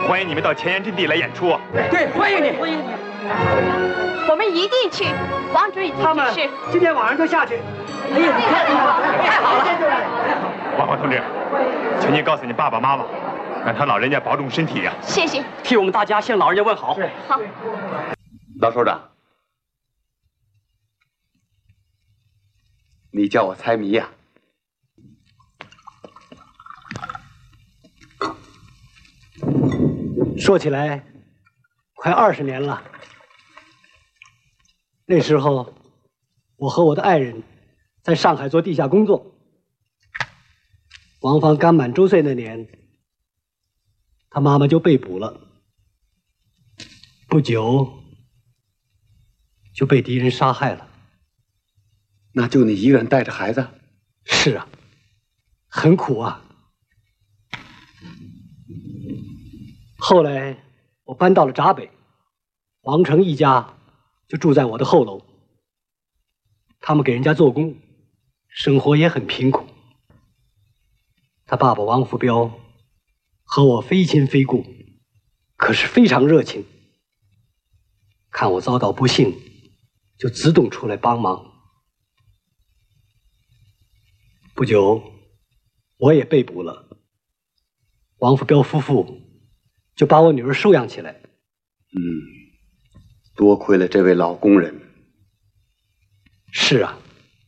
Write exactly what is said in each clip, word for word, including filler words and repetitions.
欢迎你们到前沿阵地来演出。 对，欢迎你， 欢迎你。 我们一定去。王主已经他们指示， 今天晚上就下去。 哎呀，你看，太好了！ 王华同志，请您告诉你爸爸妈妈，让他老人家保重身体呀、啊。 谢谢。 替我们大家向老人家问好。 好。 老首长，你叫我猜谜呀、 啊？说起来，快二十年了。那时候，我和我的爱人在上海做地下工作。王芳刚满周岁那年，他妈妈就被捕了，不久就被敌人杀害了。 那就你一个人带着孩子？ 是啊，很苦啊。后来我搬到了闸北，王成一家就住在我的后楼。他们给人家做工，生活也很贫苦。他爸爸王福彪和我非亲非故，可是非常热情。看我遭到不幸，就自动出来帮忙。不久，我也被捕了。王福彪夫妇就把我女儿收养起来。 嗯，多亏了这位老工人。 是啊，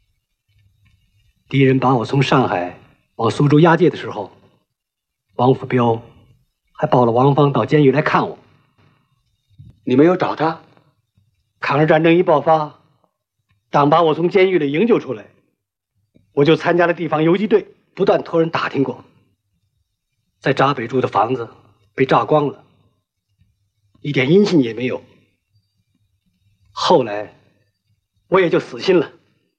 敌人把我从上海往苏州押解的时候，王福彪还抱了王芳到监狱来看我。 你没有找他？ 抗日战争一爆发，党把我从监狱里营救出来，我就参加了地方游击队，不断托人打听过。在闸北住的房子被炸光了，一点音信也没有。后来我也就死心了。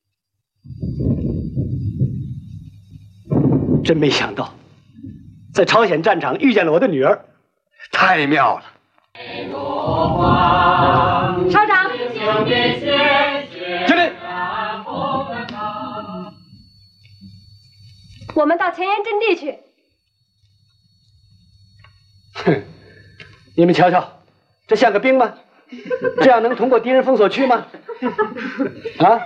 真没想到，在朝鲜战场遇见了我的女儿， 太妙了。 稍长， 这里， 我们到前沿阵地去。 哼，你们瞧瞧，这像个兵吗？这样能通过敌人封锁区吗？啊！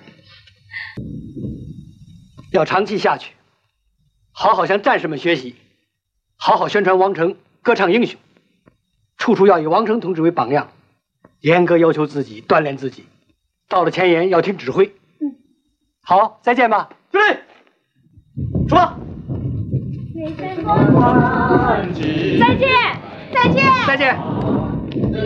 要长期下去，好好向战士们学习，好好宣传王成，歌唱英雄，处处要以王成同志为榜样，严格要求自己，锻炼自己。到了前沿要听指挥。嗯，好，再见吧。司令，出发。 再见，再见， 再见。